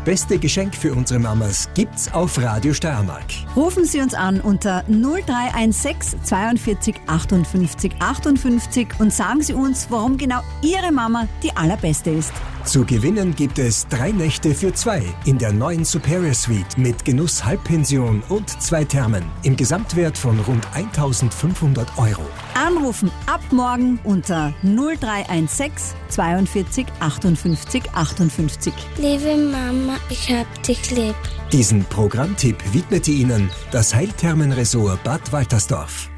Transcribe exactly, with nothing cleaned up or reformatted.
beste Geschenk für unsere Mamas gibt's auf Radio Steiermark. Rufen Sie uns an unter null drei eins sechs zweiundvierzig achtundfünfzig achtundfünfzig und sagen Sie uns, warum genau Ihre Mama die allerbeste ist. Zu gewinnen gibt es drei Nächte für zwei in der neuen Superior Suite mit Genuss Halbpension und zwei Thermen im Gesamtwert von rund eintausendfünfhundert Euro. Anrufen ab morgen unter null drei eins sechs zweiundvierzig achtundfünfzig achtundfünfzig. Liebe Mama, ich hab dich lieb. Diesen Programmtipp widmete Ihnen das Heilthermenresort Bad Waltersdorf.